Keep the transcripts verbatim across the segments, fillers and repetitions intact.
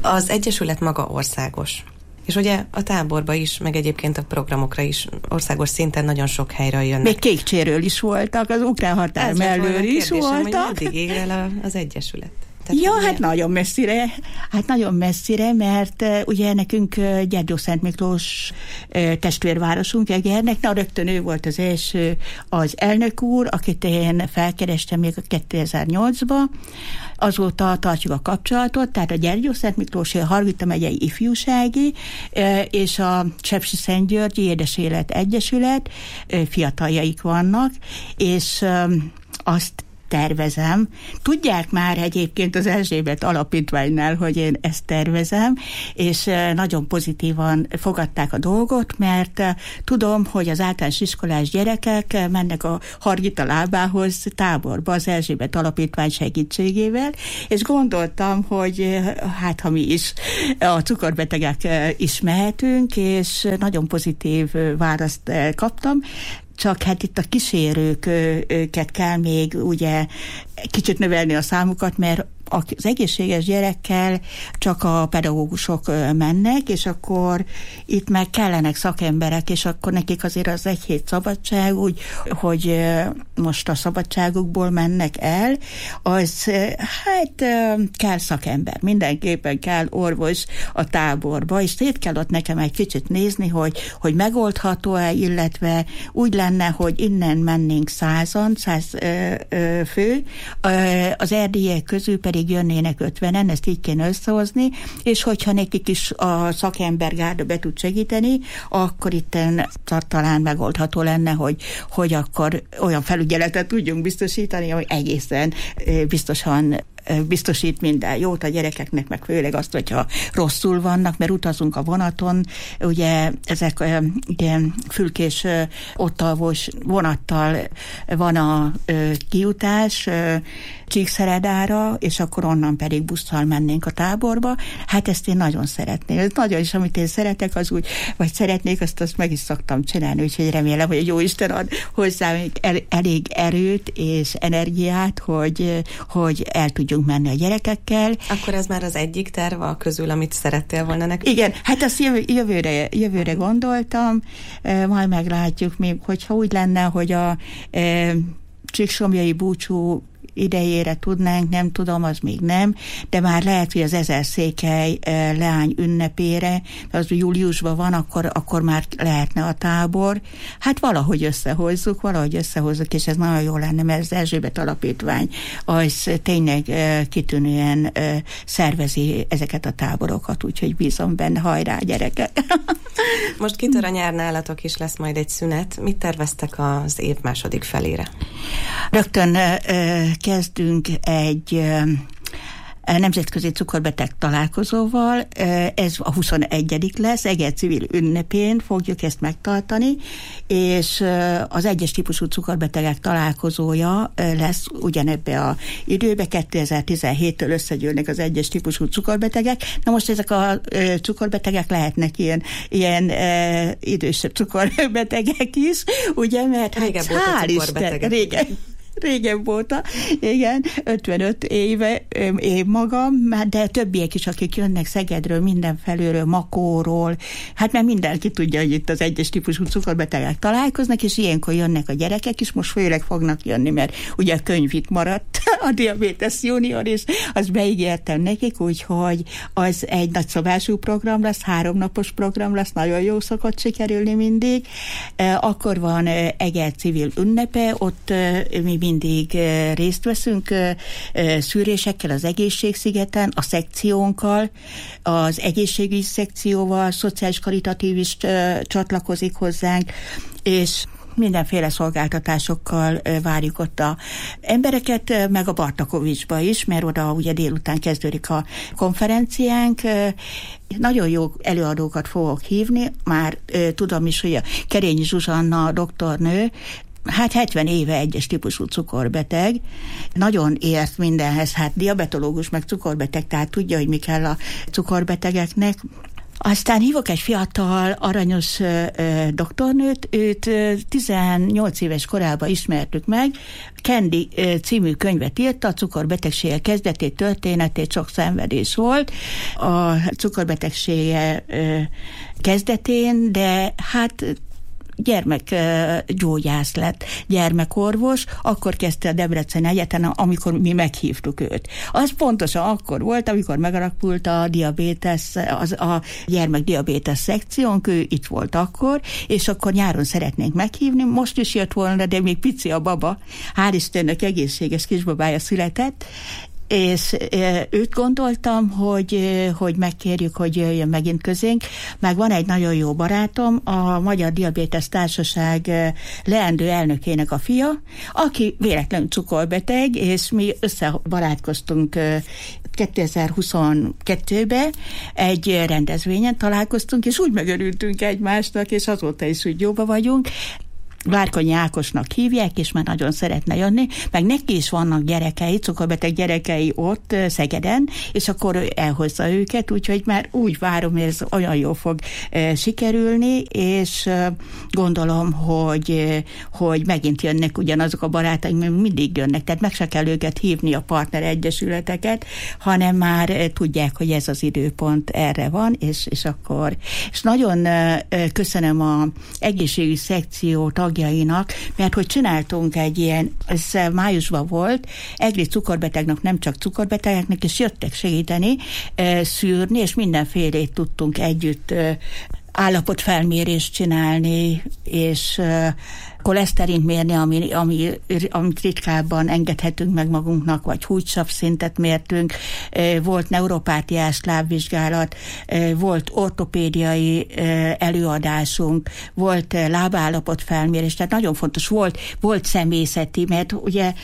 Az Egyesület maga országos. És ugye a táborba is, meg egyébként a programokra is országos szinten nagyon sok helyre jönnek. Még Kékcséről is voltak, az ukrán határ mellől is voltak. Hogy meddig ér el az Egyesület? Tehát ja, hát nagyon messzire, hát nagyon messzire, mert uh, ugye nekünk uh, Gyergyószent Miklós uh, testvérvárosunk, Egernek, na rögtön ő volt az első, az elnök úr, akit én felkerestem még kétezer-nyolcban, azóta tartjuk a kapcsolatot, tehát a Gyergyószent Miklósi, a Hargita megyei ifjúsági uh, és a Csepsi-Szentgyörgyi Édesélet Egyesület uh, fiataljaik vannak, és um, azt tervezem. Tudják már egyébként az Erzsébet Alapítványnál, hogy én ezt tervezem, és nagyon pozitívan fogadták a dolgot, mert tudom, hogy az általános iskolás gyerekek mennek a Hargita lábához táborba az Erzsébet Alapítvány segítségével, és gondoltam, hogy hát ha mi is a cukorbetegek is mehetünk, és nagyon pozitív választ kaptam. Csak hát itt a kísérőket kell még ugye kicsit növelni a számukat, mert az egészséges gyerekkel csak a pedagógusok mennek, és akkor itt meg kellenek szakemberek, és akkor nekik azért az egy hét szabadság, úgy, hogy most a szabadságukból mennek el, az hát kell szakember, mindenképpen kell orvos a táborba, és szét kell ott nekem egy kicsit nézni, hogy, hogy megoldható-e, illetve úgy lenne, hogy innen mennénk százan, száz ö, ö, fő, az erdélyiek közül pedig jönnének ötvenen, ezt így kéne összehozni, és hogyha nekik is a szakembergárda be tud segíteni, akkor itten talán megoldható lenne, hogy, hogy akkor olyan felügyeletet tudjunk biztosítani, hogy egészen biztosan biztosít minden jót a gyerekeknek, meg főleg azt, hogyha rosszul vannak, mert utazunk a vonaton, ugye ezek ugye fülkés ottalvos vonattal van a kijutás Csíkszeredára, és akkor onnan pedig busszal mennénk a táborba. Hát ezt én nagyon szeretném. Ez nagyon is, amit én szeretek, az úgy, vagy szeretnék, azt, azt meg is szoktam csinálni, úgyhogy remélem, hogy a Jóisten ad hozzá el, elég erőt és energiát, hogy, hogy el tudjunk menni a gyerekekkel. Akkor ez már az egyik terv a közül, amit szerettél volna nekünk? Igen, hát azt jövő, jövőre, jövőre gondoltam, majd meglátjuk még, hogyha úgy lenne, hogy a e, csíksomlyai búcsú idejére tudnánk, nem tudom, az még nem, de már lehet, hogy az Ezerszékely leány ünnepére, az júliusban van, akkor, akkor már lehetne a tábor. Hát valahogy összehozzuk, valahogy összehozzuk, és ez nagyon jó lenne, mert az Erzsébet Alapítvány az tényleg kitűnően szervezi ezeket a táborokat, úgyhogy bízom benne, hajrá gyerekek! Most kitör a nyár nálatok is, lesz majd egy szünet. Mit terveztek az év második felére? Rögtön kezdünk egy nemzetközi cukorbeteg találkozóval, ez a huszonegyedik lesz, Eger civil ünnepén fogjuk ezt megtartani, és az egyes típusú cukorbetegek találkozója lesz ugyanebbe a időbe, kétezer-tizenhéttől összegyűlnek az egyes típusú cukorbetegek. Na most ezek a cukorbetegek lehetnek ilyen, ilyen e, idősebb cukorbetegek is, ugye, mert régebb hát, volt a cukorbetegek. Régen, Régebb óta, igen, ötvenöt éve én magam, de többiek is, akik jönnek Szegedről, mindenfelőről, Makóról, hát mert mindenki tudja, hogy itt az egyes típusú cukorbetegek találkoznak, és ilyenkor jönnek a gyerekek is, most főleg fognak jönni, mert ugye a könyv itt maradt, a Diabetes Junior, és azt beígértem nekik, úgyhogy az egy nagyszabású program lesz, háromnapos program lesz, nagyon jó szokott sikerülni mindig. Akkor van Eger civil ünnepe, ott mi mindig részt veszünk szűrésekkel az egészségszigeten, a szekciónkkal, az egészségügyi szekcióval, szociális karitatív is csatlakozik hozzánk, és mindenféle szolgáltatásokkal várjuk ott a embereket, meg a Bartakovicsba is, mert oda ugye délután kezdődik a konferenciánk. Nagyon jó előadókat fogok hívni, már tudom is, hogy a Kerényi Zsuzsanna doktornő, hát hetven éve egyes típusú cukorbeteg, nagyon ért mindenhez, hát diabetológus meg cukorbeteg, tehát tudja, hogy mi kell a cukorbetegeknek. Aztán hívok egy fiatal, aranyos ö, doktornőt, őt ö, tizennyolc éves korában ismertük meg, Candy ö, című könyvet írta, a cukorbetegsége kezdetét, történetét, sok szenvedés volt a cukorbetegsége ö, kezdetén, de hát gyermekgyógyász lett, gyermekorvos, akkor kezdte a Debreceni Egyetemen, amikor mi meghívtuk őt. Az pontosan akkor volt, amikor megalakult a diabétesz, az a gyermekdiabétesz szekciónk, ő itt volt akkor, és akkor nyáron szeretnénk meghívni, most is jött volna, de még pici a baba, hál' Istennek egészséges kisbabája született, és őt gondoltam, hogy, hogy megkérjük, hogy jöjjön megint közénk. Meg van egy nagyon jó barátom, a Magyar Diabétesz Társaság leendő elnökének a fia, aki véletlenül cukorbeteg, és mi összebarátkoztunk kétezer-huszonkettőben egy rendezvényen találkoztunk, és úgy megörültünk egymásnak, és azóta is úgy jóba vagyunk. Várkonyi Ákosnak hívják, és már nagyon szeretne jönni, meg neki is vannak gyerekei, cukorbeteg gyerekei ott Szegeden, és akkor ő elhozza őket, úgyhogy már úgy várom, hogy ez olyan jól fog e, sikerülni, és e, gondolom, hogy, e, hogy megint jönnek ugyanazok a barátaink, mert mindig jönnek, tehát meg se kell őket hívni, a partner egyesületeket, hanem már e, tudják, hogy ez az időpont erre van, és, és akkor, és nagyon e, köszönöm a egészségügyi szekció tagjainak, mert hogy csináltunk egy ilyen, ez májusban volt, egri cukorbetegnek, nem csak cukorbetegeknek, és jöttek segíteni, e, szűrni, és mindenfélét tudtunk együtt e, állapotfelmérést csinálni, és e, koleszterint mérni, ami, ami, amit ritkábban engedhetünk meg magunknak, vagy húgysav szintet mértünk, volt neuropátiás lábvizsgálat, volt ortopédiai előadásunk, volt lábállapot felmérés, tehát nagyon fontos, volt, volt személyzeti, mert ugye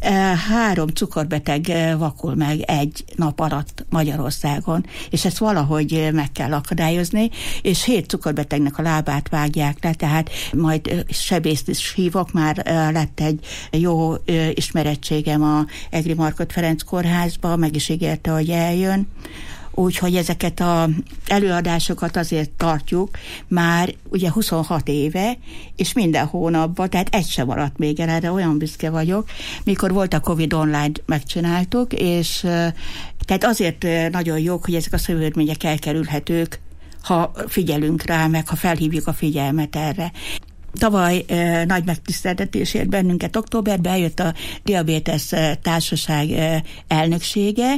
három cukorbeteg vakul meg egy nap alatt Magyarországon, és ezt valahogy meg kell akadályozni, és hét cukorbetegnek a lábát vágják le, tehát majd sebész is hívok, már lett egy jó ismerettségem a Egri Markhot Ferenc kórházba, meg is ígérte, hogy eljön. Úgyhogy ezeket az előadásokat azért tartjuk már ugye huszonhat éve, és minden hónapban, tehát egy sem maradt még el, erre olyan büszke vagyok. Mikor volt a Covid online, megcsináltuk, és tehát azért nagyon jók, hogy ezek a szövődmények elkerülhetők, ha figyelünk rá, meg ha felhívjuk a figyelmet erre. Tavaly eh, nagy megtiszteltetésért bennünket októberben eljött a Diabétesz Társaság eh, elnöksége,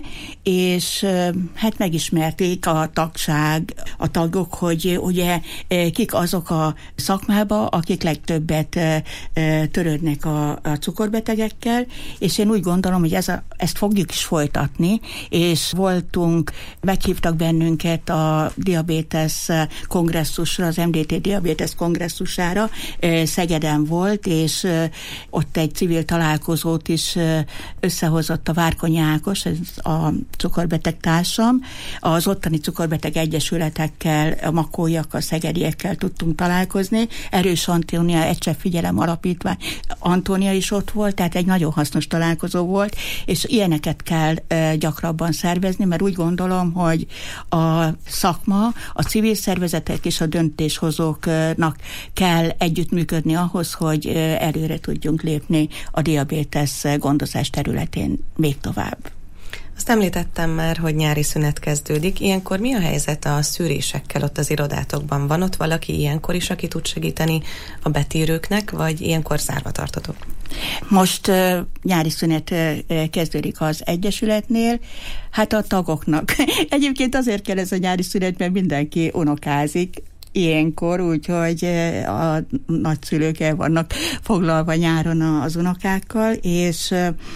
és eh, hát megismerték a tagság, a tagok, hogy ugye eh, kik azok a szakmába, akik legtöbbet eh, törődnek a, a cukorbetegekkel, és én úgy gondolom, hogy ez a, ezt fogjuk is folytatni, és voltunk, meghívtak bennünket a Diabétesz kongresszusra, az em dé té Diabétesz kongresszusára, Szegeden volt, és ott egy civil találkozót is összehozott a Várkonyi Ákos, ez a cukorbeteg társam. Az ottani cukorbeteg egyesületekkel, a makóiakkal, szegediekkel tudtunk találkozni. Erős Antónia, Egysebb Figyelem Alapítvány, Antónia is ott volt, tehát egy nagyon hasznos találkozó volt, és ilyeneket kell gyakrabban szervezni, mert úgy gondolom, hogy a szakma, a civil szervezetek és a döntéshozóknak kell együttműködni ahhoz, hogy előre tudjunk lépni a diabétesz gondozás területén még tovább. Azt említettem már, hogy nyári szünet kezdődik. Ilyenkor mi a helyzet a szűrésekkel ott az irodátokban? Van ott valaki ilyenkor is, aki tud segíteni a betérőknek, vagy ilyenkor zárva tartotok? Most uh, nyári szünet uh, kezdődik az Egyesületnél, hát a tagoknak. Egyébként azért kell ez a nyári szünet, mert mindenki unokázik ilyenkor, úgyhogy a nagyszülők el vannak foglalva nyáron az unokákkal, és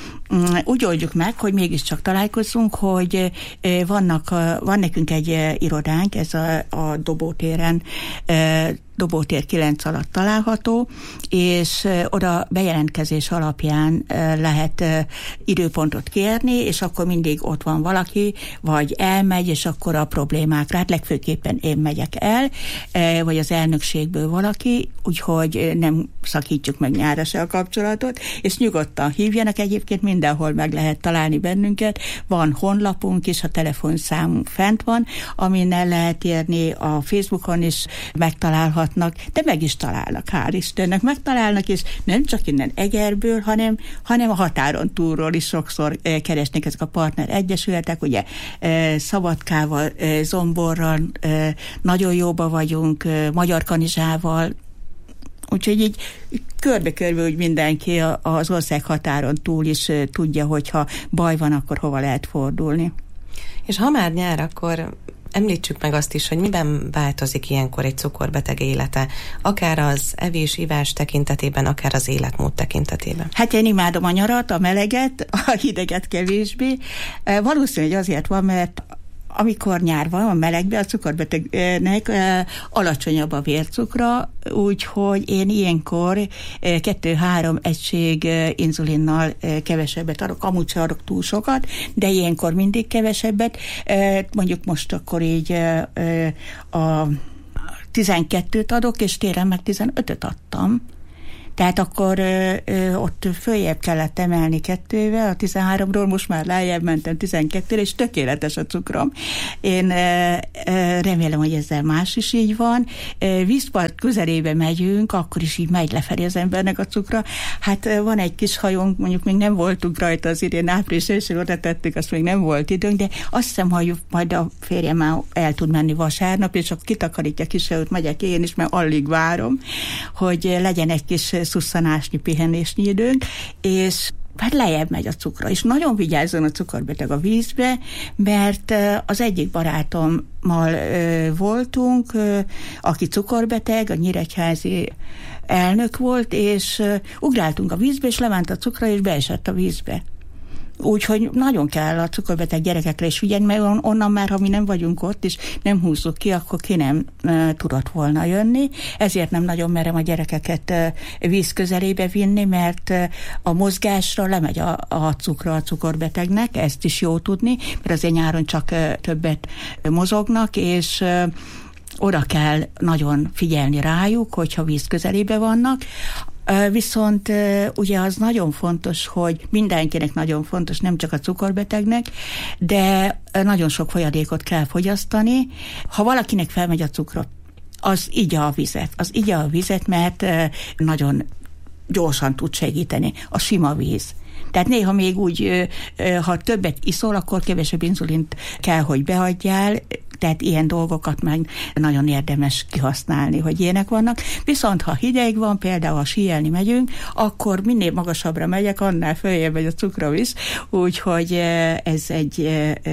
úgy oldjuk meg, hogy mégiscsak találkozzunk, hogy vannak, van nekünk egy irodánk, ez a, a Dobótéren Dobótér kilenc alatt található, és oda bejelentkezés alapján lehet időpontot kérni, és akkor mindig ott van valaki, vagy elmegy, és akkor a problémákra, hát legfőképpen én megyek el, vagy az elnökségből valaki, úgyhogy nem szakítjuk meg nyára se a kapcsolatot, és nyugodtan hívjanak, egyébként mindenhol meg lehet találni bennünket, van honlapunk is, a telefonszámunk fent van, amin el lehet érni, a Facebookon is megtalálhatnak, de meg is találnak, hál' Istennek, megtalálnak, és nem csak innen Egerből, hanem, hanem a határon túlról is sokszor keresnek ezek a partner egyesületek, ugye Szabadkával, Zomborral nagyon jóba vagyunk, Magyar Kanizsával, úgyhogy így körbe-körbe úgy mindenki az ország határon túl is tudja, hogyha baj van, akkor hova lehet fordulni. És ha már nyár, akkor említsük meg azt is, hogy miben változik ilyenkor egy cukorbeteg élete, akár az evés-ivás tekintetében, akár az életmód tekintetében. Hát én imádom a nyarat, a meleget, a hideget kevésbé. Valószínűleg azért van, mert amikor nyár van, a melegben a cukorbetegnek alacsonyabb a vércukra, úgyhogy én ilyenkor kettő-három egység inzulinnal kevesebbet adok, amúgy sem adok túl sokat, de ilyenkor mindig kevesebbet. Mondjuk most akkor így a tizenkettőt adok, és télen meg tizenötöt adtam. Tehát akkor ö, ö, ott följebb kellett emelni kettővel, a tizenháromról most már lejjebb mentem tizenkettőre, és tökéletes a cukrom. Én ö, ö, remélem, hogy ezzel más is így van. Vízpart közelébe megyünk, akkor is így megy lefelé az embernek a cukra. Hát ö, van egy kis hajónk, mondjuk még nem voltunk rajta az idén, április elsőre oda tettük, azt még nem volt időnk, de azt hiszem, hogy majd a férjem már el tud menni vasárnap, és akkor kitakarítja kis hajót, megyek én is, mert alig várom, hogy legyen egy kis szusszanásnyi, pihenésnyi időnk, és hát lejjebb megy a cukra, és nagyon vigyázzon a cukorbeteg a vízbe, mert az egyik barátommal voltunk, aki cukorbeteg, a nyíregyházi elnök volt, és ugráltunk a vízbe, és lement a cukra, és beesett a vízbe. Úgyhogy nagyon kell a cukorbeteg gyerekekre is figyelni, mert onnan már, ha mi nem vagyunk ott, és nem húzzuk ki, akkor ki nem e, tudott volna jönni. Ezért nem nagyon merem a gyerekeket e, víz közelébe vinni, mert e, a mozgásra lemegy a, a cukra a cukorbetegnek, ezt is jó tudni, mert azért nyáron csak e, többet mozognak, és e, oda kell nagyon figyelni rájuk, hogyha víz közelébe vannak. Viszont ugye az nagyon fontos, hogy mindenkinek nagyon fontos, nem csak a cukorbetegnek, de nagyon sok folyadékot kell fogyasztani. Ha valakinek felmegy a cukra, az igya a vizet. Az igya a vizet, mert nagyon gyorsan tud segíteni. A sima víz. Tehát néha még úgy, ha többet iszol, akkor kevesebb inzulint kell, hogy beadjál, tehát ilyen dolgokat meg nagyon érdemes kihasználni, hogy ilyenek vannak. Viszont ha hideg van, például ha síelni megyünk, akkor minél magasabbra megyek, annál följebb megy a cukrom is, úgyhogy ez egy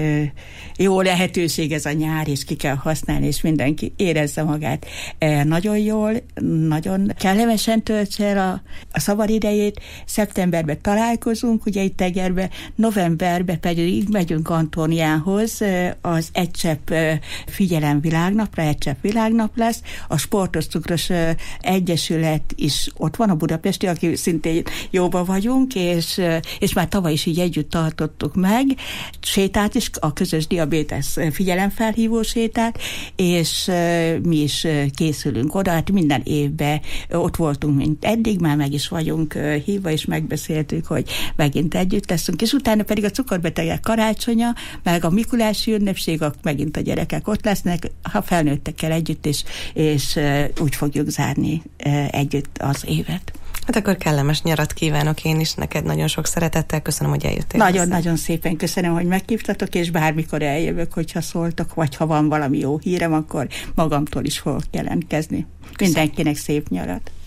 jó lehetőség ez a nyár, és ki kell használni, és mindenki érezze magát nagyon jól, nagyon kellemesen töltse el a, a szabad idejét. Szeptemberben találkozunk, ugye itt Egerben, novemberben pedig megyünk Antóniához, az Egy Csepp Figyelem világnapra, Egy Csepp világnap lesz, a Sportos Cukros Egyesület is ott van, a budapesti, aki szintén jóba vagyunk, és, és már tavaly is így együtt tartottuk meg, sétát is, a közös diabétesz figyelemfelhívó sétát, és mi is készülünk oda, hát minden évben ott voltunk, mint eddig, már meg is vagyunk hívva, és megbeszéltük, hogy megint együtt leszünk, és utána pedig a cukorbetegek karácsonya, meg a mikulási ünnepség, megint a gyerekek ott lesznek, ha felnőttekkel együtt, és, és úgy fogjuk zárni együtt az évet. Hát akkor kellemes nyarat kívánok én is neked, nagyon sok szeretettel, köszönöm, hogy eljöttél. Nagyon-nagyon szépen köszönöm, hogy meghívtatok, és bármikor eljövök, hogyha szóltok, vagy ha van valami jó hírem, akkor magamtól is fogok jelentkezni. Köszönöm. Mindenkinek szép nyarat.